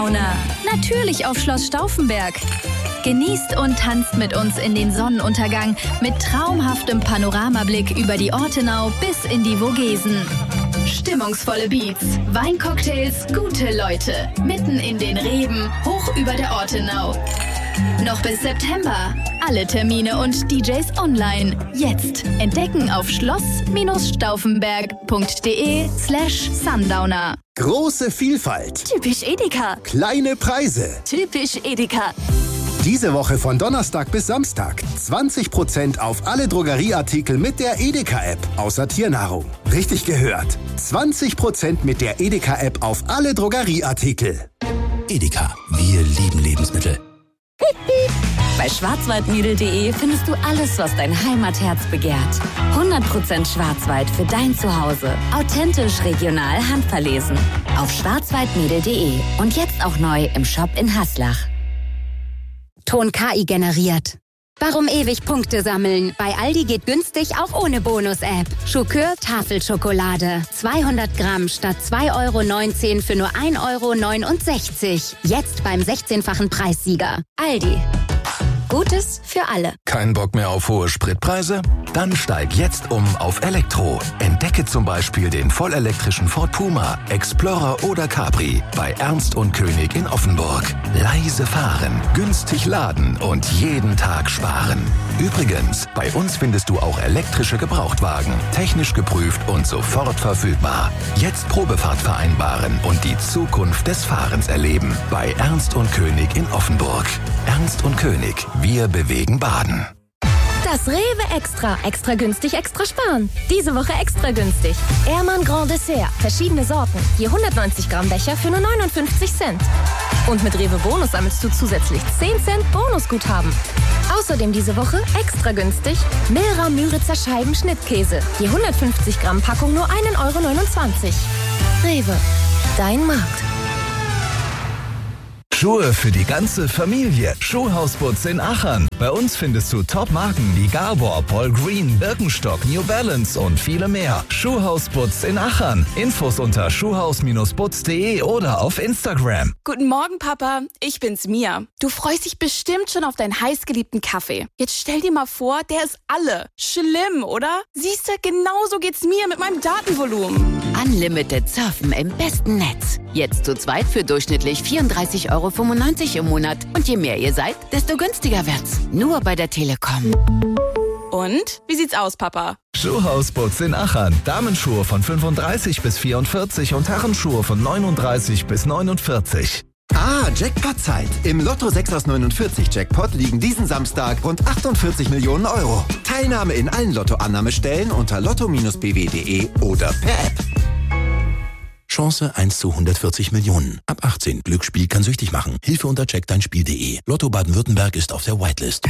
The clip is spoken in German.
Sunsauna. Natürlich auf Schloss Stauffenberg. Genießt und tanzt mit uns in den Sonnenuntergang mit traumhaftem Panoramablick über die Ortenau bis in die Vogesen. Stimmungsvolle Beats, Weincocktails, gute Leute. Mitten in den Reben, hoch über der Ortenau. Noch bis September. Alle Termine und DJs online. Jetzt entdecken auf schloss-stauffenberg.de/Sundowner. Große Vielfalt. Typisch Edeka. Kleine Preise. Typisch Edeka. Diese Woche von Donnerstag bis Samstag 20% auf alle Drogerieartikel mit der Edeka-App, außer Tiernahrung. Richtig gehört. 20% mit der Edeka-App auf alle Drogerieartikel. Edeka, wir lieben Lebensmittel. Bei schwarzwaldmädel.de findest du alles, was dein Heimatherz begehrt. 100% Schwarzwald für dein Zuhause. Authentisch, regional, handverlesen. Auf schwarzwaldmädel.de und jetzt auch neu im Shop in Haslach. Ton KI generiert. Warum ewig Punkte sammeln? Bei Aldi geht günstig auch ohne Bonus-App. Schokür Tafelschokolade. 200 Gramm statt 2,19 € für nur 1,69 €. Jetzt beim 16-fachen Preissieger. Aldi. Gutes für alle. Kein Bock mehr auf hohe Spritpreise? Dann steig jetzt auf Elektro. Entdecke zum Beispiel den vollelektrischen Ford Puma, Explorer oder Capri bei Ernst und König in Offenburg. Leise fahren, günstig laden und jeden Tag sparen. Übrigens, bei uns findest du auch elektrische Gebrauchtwagen, technisch geprüft und sofort verfügbar. Jetzt Probefahrt vereinbaren und die Zukunft des Fahrens erleben bei Ernst und König in Offenburg. Ernst und König, wir bewegen Baden. Das Rewe Extra. Extra günstig, extra sparen. Diese Woche extra günstig. Ehrmann Grand Dessert. Verschiedene Sorten. Je 190 Gramm Becher für nur 59 Cent. Und mit Rewe Bonus sammelst du zusätzlich 10 Cent Bonusguthaben. Außerdem diese Woche extra günstig Milra Müritzer Scheiben Schnittkäse. Je 150 Gramm Packung nur 1,29 €. Rewe. Dein Markt. Schuhe für die ganze Familie. Schuhhausputz in Achern. Bei uns findest du Top-Marken wie Gabor, Paul Green, Birkenstock, New Balance und viele mehr. Schuhhausputz in Achern. Infos unter schuhhaus-putz.de oder auf Instagram. Guten Morgen, Papa. Ich bin's, Mia. Du freust dich bestimmt schon auf deinen heißgeliebten Kaffee. Jetzt stell dir mal vor, der ist alle. Schlimm, oder? Siehst du, genauso geht's mir mit meinem Datenvolumen. Unlimited Surfen im besten Netz. Jetzt zu zweit für durchschnittlich 34,95 € im Monat. Und je mehr ihr seid, desto günstiger wird's. Nur bei der Telekom. Und? Wie sieht's aus, Papa? Schuhhausputz in Achern. Damenschuhe von 35 bis 44 und Herrenschuhe von 39 bis 49. Jackpot-Zeit. Im Lotto 6 aus 49 Jackpot liegen diesen Samstag rund 48 Millionen €. Teilnahme in allen Lottoannahmestellen unter lotto-bw.de oder per App. Chance 1 zu 140 Millionen. Ab 18. Glücksspiel kann süchtig machen. Hilfe unter checkdeinspiel.de. Lotto Baden-Württemberg ist auf der Whitelist.